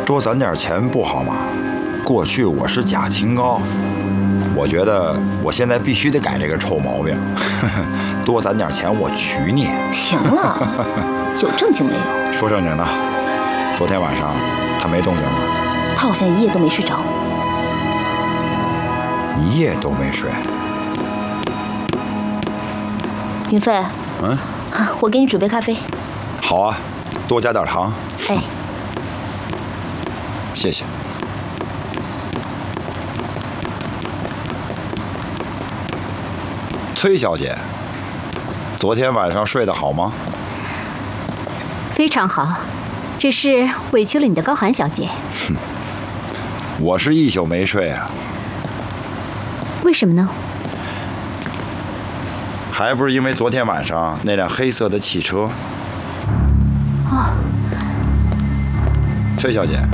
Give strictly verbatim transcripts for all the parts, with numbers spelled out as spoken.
多攒点钱不好吗？过去我是假清高，我觉得我现在必须得改这个臭毛病。多攒点钱，我娶你。 行了，有正经没有？ 说正经的，昨天晚上他没动静吗？ 他好像一夜都没睡着。 一夜都没睡。 云飞， 嗯， 我给你准备咖啡。 好啊，多加点糖。 哎， 谢谢。崔小姐，昨天晚上睡得好吗？ 非常好，只是委屈了你的高寒小姐。 哼，我是一宿没睡啊。 为什么呢？ 还不是因为昨天晚上那辆黑色的汽车。 哦， 崔小姐，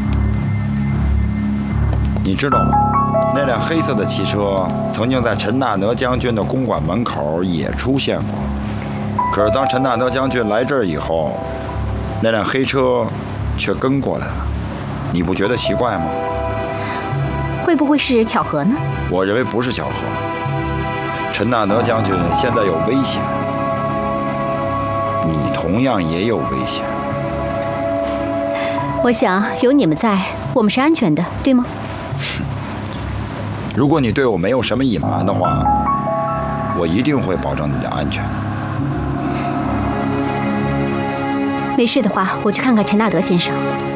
你知道吗？那辆黑色的汽车曾经在陈大德将军的公馆门口也出现过。可是当陈大德将军来这儿以后，那辆黑车却跟过来了。你不觉得奇怪吗？ 会不会是巧合呢？ 我认为不是巧合。陈大德将军现在有危险，你同样也有危险。 我想有你们在，我们是安全的，对吗？ 如果你对我没有什么隐瞒的话，我一定会保证你的安全。 没事的话，我去看看陈大德先生。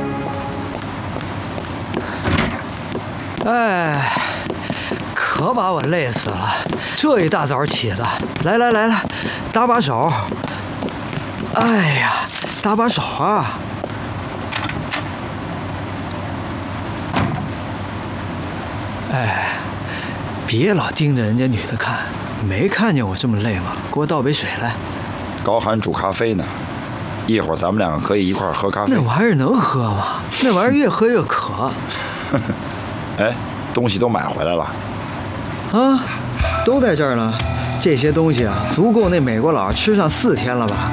哎，可把我累死了！这一大早起的，来来来来，搭把手。哎呀，搭把手啊！哎，别老盯着人家女的看，没看见我这么累吗？给我倒杯水来。 高寒煮咖啡呢，一会儿咱们两个可以一块儿喝咖啡。 那玩意儿能喝吗？那玩意儿越喝越渴。 哎，东西都买回来了。 啊，都在这儿呢。这些东西啊，足够那美国佬吃上四天了吧？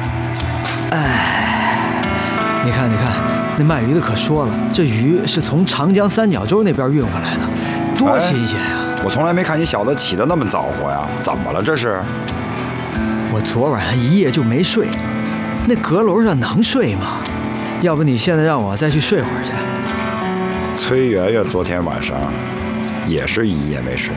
哎，你看，你看，那卖鱼的可说了，这鱼是从长江三角洲那边运回来的，多新鲜呀！ 哎，我从来没看你小子起得那么早过呀，怎么了这是？ 我昨晚上一夜就没睡，那阁楼上能睡吗？要不你现在让我再去睡会儿去？ 崔媛媛昨天晚上也是一夜没睡。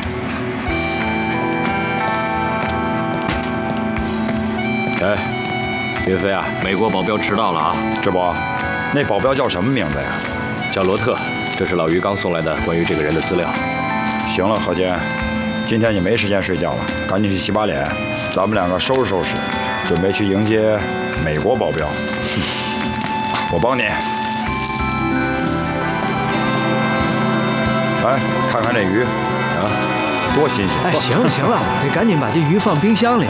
哎，云飞啊，美国保镖迟到了啊！ 这不，那保镖叫什么名字呀？ 叫罗特，这是老于刚送来的关于这个人的资料。 行了，何坚，今天你没时间睡觉了，赶紧去洗把脸，咱们两个收拾收拾，准备去迎接美国保镖。我帮你。来看看这鱼啊，多新鲜！ 哎，行了行了，得赶紧把这鱼放冰箱里。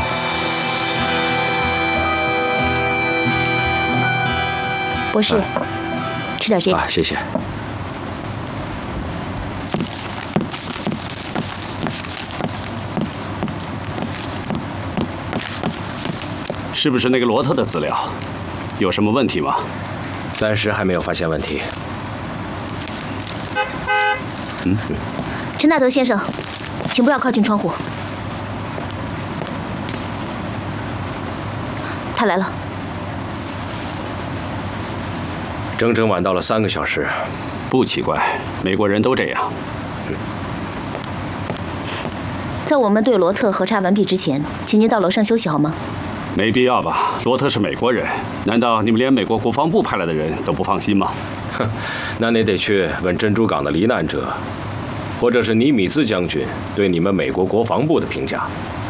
博士，啊，吃点这个。 啊，谢谢。 是不是那个罗特的资料？有什么问题吗？ 暂时还没有发现问题。 嗯， 陈大德先生，请不要靠近窗户。他来了。 整整晚到了三个小时， 不奇怪，美国人都这样。 嗯、 在我们对罗特核查完毕之前，请您到楼上休息好吗？ 没必要吧？罗特是美国人，难道你们连美国国防部派来的人都不放心吗？ 哼，那你得去问珍珠港的罹难者，或者是尼米兹将军对你们美国国防部的评价。